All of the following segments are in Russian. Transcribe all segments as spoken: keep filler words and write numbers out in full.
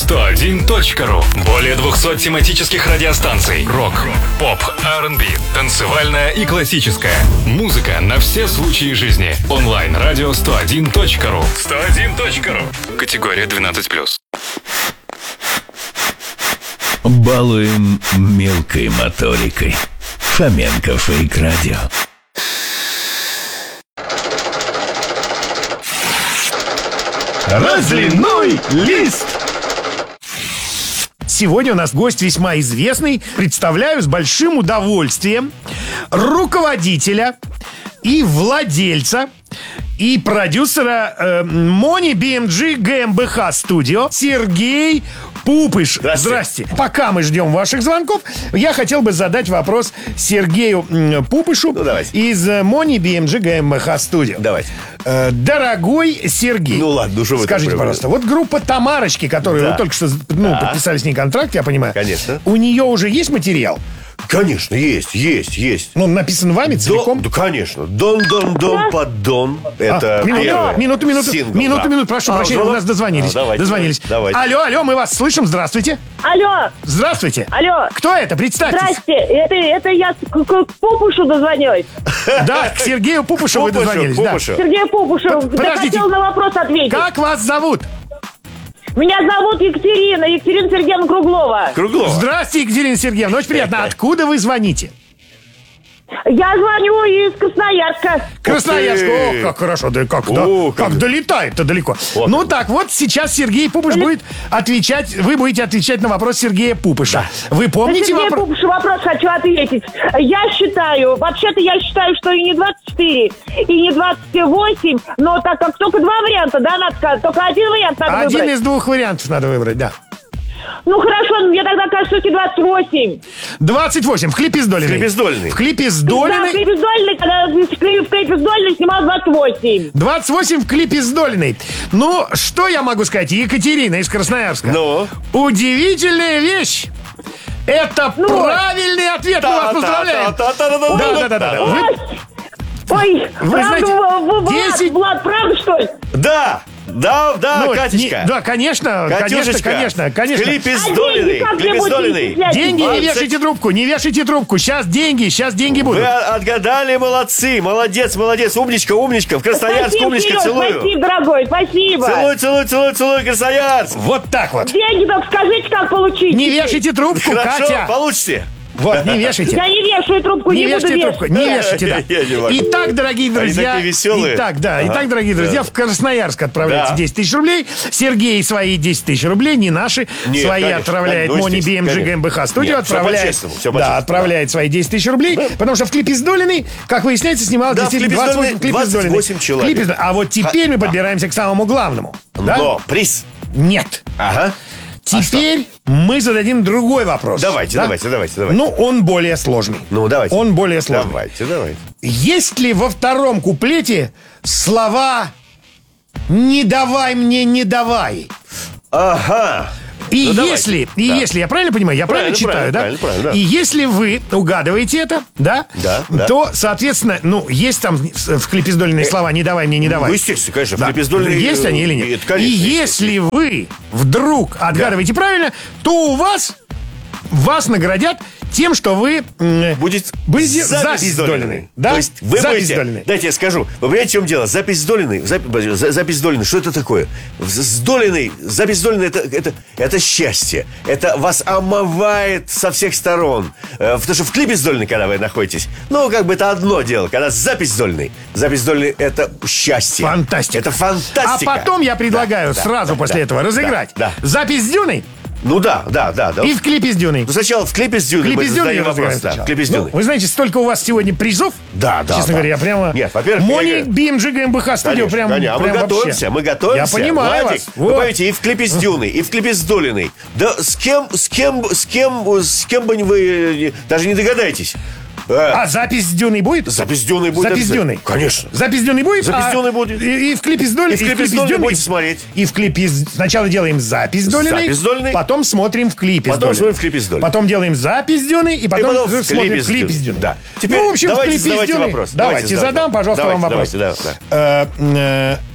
сто один точка ру. Более двухсот тематических радиостанций. Рок, поп, ар энд би, танцевальная и классическая. Музыка на все случаи жизни. Онлайн-радио сто один точка ру. сто один точка ру. Категория двенадцать плюс. Балуем мелкой моторикой. Фоменко Фейк Радио. Разливной лист. Сегодня у нас гость весьма известный. Представляю с большим удовольствием руководителя и владельца и продюсера э, Money би эм джи GmbH Studio Сергей Пупыш. Здрасте. Здрасте. Пока мы ждем ваших звонков, я хотел бы задать вопрос Сергею м, Пупышу Ну, давайте. из Money би эм джи GmbH Studio. Давайте. Э, Дорогой Сергей, Ну ладно, ну что вы скажите, такое пожалуйста, вот группа Тамарочки, которую Да. вы только что ну, Да. подписали с ней контракт, я понимаю. Конечно. У нее уже есть материал? Конечно, есть, есть, есть. Ну, написан вами целиком? Да, конечно. Дон-дон-дон поддон. Это А, минуту, первое. минуту, минуту, Сингл, минуту, да. минуту, прошу А, прощения, звонок? у нас дозвонились. А, давайте, дозвонились. давайте. Алло, алло, мы вас слышим, здравствуйте. Алло, Здравствуйте. алло. Кто это? Представьтесь. Здрасте, это, это я к, к Пупушу дозвонюсь. Да, к Сергею Пупушу вы Пупушу, дозвонились. да. Пупушу. Сергей Пупушу, П- подождите. захотел на вопрос ответить. Как вас зовут? Меня зовут Екатерина, Екатерина Сергеевна Круглова. Круглова. Здравствуйте, Екатерина Сергеевна. Очень приятно. Откуда вы звоните? Я звоню из Красноярска. Красноярск. ты. Ох, как хорошо. Да как, да, О, как как- долетает-то далеко. Вот. Ну так, вот сейчас Сергей Пупыш будет отвечать, вы будете отвечать на вопрос Сергея Пупыша. Вы На помните Сергея вопрос? Пупушу вопрос хочу ответить. Я считаю, вообще-то я считаю, что и не двадцать четыре, и не двадцать восемь, но так как только два варианта, да, надо сказать, только один вариант надо Один выбрать. из двух вариантов надо выбрать, да. Ну хорошо, мне тогда кажется, что двадцать восемь. двадцать восемь. В клипе с Долиной. В клипе с Долиной. В клипе с Да, в Долиной. клипе с Долиной, когда в клипе, в клипе с Долиной снимал двадцать восемь. двадцать восемь в клипе с Долиной. Ну, что я могу сказать? Екатерина из Красноярска. Ну? Удивительная вещь. Это Ну? правильный ответ. Мы вас поздравляем. Та-та-та-та-та-та-та. Да, да, да, да. Вы- Ой, Вы правда, знаете, В- В- Влад, десять- Влад, правда, что ли? Да, да, да, ну, Катечка. не- да, конечно, конечно, Катюшечка. конечно, конечно. В клипе с А Долиной. деньги как В клипе мне с будете Долиной. начислять? Деньги, не двадцать вешайте трубку, не вешайте трубку. Сейчас деньги, сейчас деньги будут. Вы отгадали, молодцы, молодец, молодец, умничка, умничка. В Красноярск, Спасибо, умничка, Сереж, целую. спасибо, дорогой, спасибо. Целую, целую, целую, целую, Красноярск. Вот так вот. Деньги только скажите, как получить. Не вешайте трубку, Хорошо, Катя. получите. Вот, не вешайте. Я не вешаю трубку, Не не, буду вешайте вешать. трубку, не вешайте, да. Я не могу. Итак, дорогие друзья, такие веселые. итак, да, Ага. итак, дорогие друзья, в Красноярск отправляется Да. десять тысяч рублей. Сергей свои десять тысяч рублей, не наши, Нет, свои конечно, отправляет ну, Money би эм джи естественно, GmbH Studio, Нет, всё отправляет, по-честному, всё да, по-честному, отправляет свои десять тысяч рублей, потому что в клипе с Долиной, как выясняется, снималось Да, в действительно клипе с двадцать восемь, Долиной клипе с Долиной. двадцать восемь человек. Клипе с- А вот теперь мы подбираемся к самому главному. Да? Но приз. Нет. Ага. Теперь мы зададим другой вопрос. Давайте, Да? давайте, давайте, давайте. Ну, он более сложный. Ну, давайте. Он более сложный. Давайте, давайте. Есть ли во втором куплете слова «не давай мне, не давай»? Ага. И Ну, давайте. если, и Да. если, я правильно понимаю, я правильно, Правильно, читаю, да? правильно, правильно, правильно, да. И если вы угадываете это, да, Да, да. то, соответственно, ну, есть там в в клипе с Долиной слова «не давай мне, не давай». Ну, естественно, конечно, в Да. клипе с Долиной, Есть они или э, нет? это, конечно, и естественно. если вы вдруг отгадываете правильно, то у вас вас наградят тем, что вы м, Будет будете запись с с Долиной. Долиной. Да? То есть вы запись будете... с Долиной. Дайте я скажу. Вы понимаете, в чем дело? Запись с Долиной... Запись, запись с Долиной, что это такое? С с Долиной... Запись с Долиной это, это, это счастье. Это вас омывает со всех сторон. Э, Потому что в клипе с Долиной, когда вы находитесь, ну, как бы это одно дело. Когда запись с Долиной. Запись с Долиной это счастье. Фантастика. Это фантастика. А потом я предлагаю Да, сразу да, после да, этого разыграть да, да. запись с Дюной Ну да, да, да. да. и в клипе с Дюной. Ну, сначала в клипе с Дюной. В клипе мы с Дюной задаем вопрос. разыграем Да, сначала. в клипе с Ну, Дюной. вы знаете, столько у вас сегодня призов. Да, да, Честно да. говоря, я прямо... Нет, во-первых, я Money говорю- би эм джи GmbH Studio Конечно, прям, конечно. А мы прям готовимся, вообще. мы готовимся. Я понимаю Владик, вас. Вы Вот. понимаете, и в клипе с Дюной, и в клипе с Долиной. Да с кем, с кем, с кем, с кем бы вы даже не догадаетесь. А запись с Дюной будет? Запись с Дюной будет. Запись с обязательно. Дюной. Конечно. Запись с Дюной будет? Запись с А, Дюной будет. И, и в клипе с Долиной. И в клипе с Долиной будете смотреть. И в клипе с... Сначала делаем запись с Долиной. Запись с Долиной. Потом смотрим в клипе Потом с Долиной. смотрим в клипе с Долиной. Потом делаем запись с Дюной. И потом, И потом в смотрим клипе в с клипе Дюной. с Дюной. Да. Теперь ну, в общем, давайте в клипе с задавайте Дюной... вопрос. Давайте, Давайте задам, задавайте. пожалуйста, Давайте, вам вопрос. давайте, да, Э, э,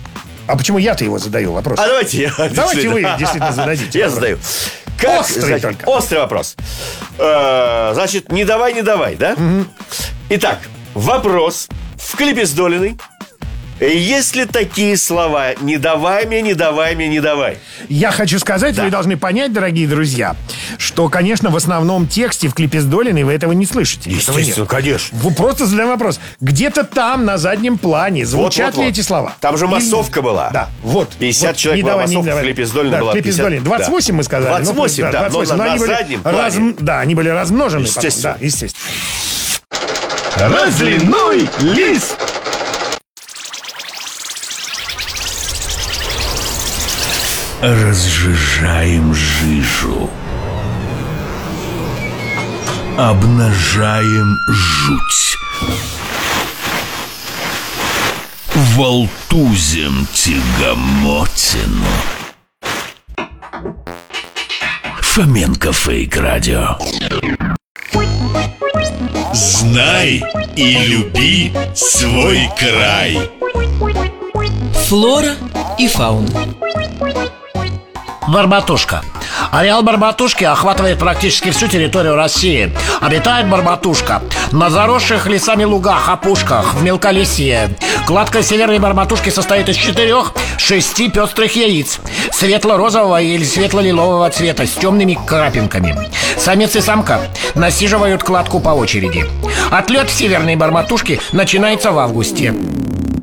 А почему я-то его задаю вопрос? А давайте я. Давайте вы действительно зададите. Я вопрос. задаю. Как, Острый значит, только. Острый вопрос. Э, значит, не давай, не давай, да? Угу. Итак, вопрос в клипе с Долиной. Есть ли такие слова «не давай мне, не давай мне, не давай»? Я хочу сказать, Да. вы должны понять, дорогие друзья, что, конечно, в основном тексте в клипе с Долиной вы этого не слышите. Этого нет. Естественно, конечно. Вы просто задаем вопрос. Где-то там, на заднем плане, звучат Вот, вот, ли вот. эти слова? Там же Или- массовка была. Да, вот. пятьдесят вот, человек не была давай, не массовка, давай. в клипе с Долиной Да, была в клипе с пятьдесят, Долиной. двадцать восемь мы сказали. двадцать восемь, Ну, да, но двадцать восемь, на- но на они были заднем раз- плане. Да, они были размножены. потом. Естественно. Да, естественно. Разливной лист. Разжижаем жижу. Обнажаем жуть. Волтузим тягомотину. Фоменко Фейк Радио. Знай и люби свой край. Флора и фауна. Барбатушка. Ареал барбатушки охватывает практически всю территорию России. Обитает барбатушка на заросших лесами лугах, опушках, в мелколесье. Кладка северной барбатушки состоит из четырех-шести пестрых яиц светло-розового или светло-лилового цвета с темными крапинками. Самец и самка насиживают кладку по очереди. Отлет северной барбатушки начинается в августе.